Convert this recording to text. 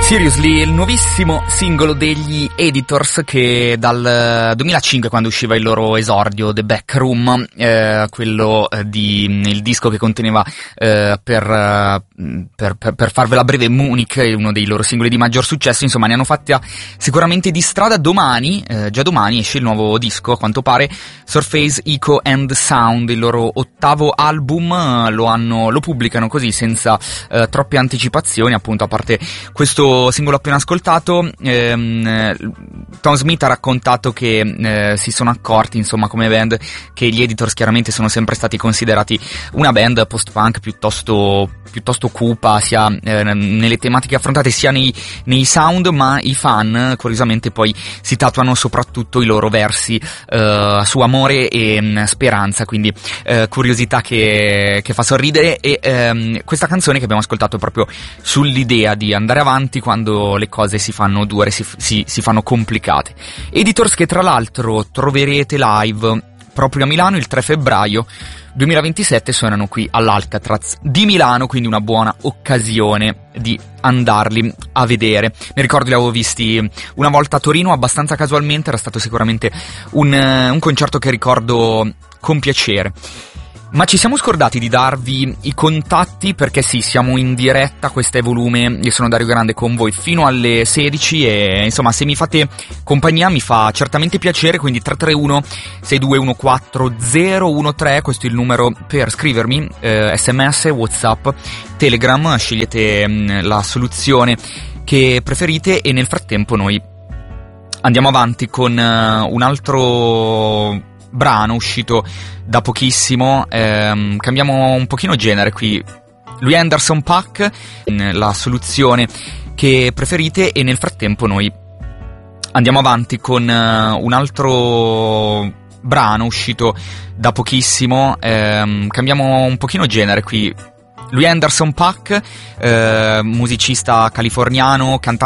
Seriously, il nuovissimo singolo degli Editors, che dal 2005, quando usciva il loro esordio, The Backroom, quello di il disco che conteneva per farvela breve Munich, uno dei loro singoli di maggior successo. Insomma, ne hanno fatta sicuramente di strada. Domani, già domani, esce il nuovo disco, a quanto pare, Surface Echo and Sound, il loro ottavo album. Lo pubblicano così, senza troppe anticipazioni, appunto, a parte questo singolo appena ascoltato. Tom Smith ha raccontato che si sono accorti, insomma, come band, che gli Editors chiaramente sono sempre stati considerati una band post-punk piuttosto cupa, sia nelle tematiche affrontate sia nei sound, ma i fan curiosamente poi si tatuano soprattutto i loro versi su amore e speranza, quindi curiosità che fa sorridere. E questa canzone che abbiamo ascoltato è proprio sull'idea di andare avanti quando le cose si fanno dure, si fanno complicate. Editors, che tra l'altro troverete live proprio a Milano il 3 febbraio 2027, suonano qui all'Alcatraz di Milano, quindi una buona occasione di andarli a vedere. Mi ricordo li avevo visti una volta a Torino, abbastanza casualmente, era stato sicuramente un concerto che ricordo con piacere. Ma ci siamo scordati di darvi i contatti, perché sì, siamo in diretta, questo è Volume, io sono Dario Grande con voi fino alle 16 e insomma, se mi fate compagnia mi fa certamente piacere, quindi 331-6214-013, questo è il numero per scrivermi, SMS, WhatsApp, Telegram, scegliete la soluzione che preferite e nel frattempo noi andiamo avanti con un altro brano uscito da pochissimo. Cambiamo un pochino genere qui. Lui è Anderson .Paak, la soluzione che preferite, e nel frattempo noi andiamo avanti con un altro brano uscito da pochissimo. Cambiamo un pochino genere qui. Lui è Anderson .Paak, musicista californiano, cantante